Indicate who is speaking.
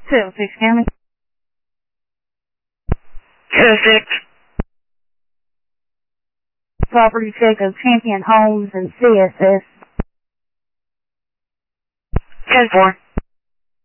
Speaker 1: 206 County.
Speaker 2: 206.
Speaker 1: Property check of Champion Homes and CSS.
Speaker 2: 10-4.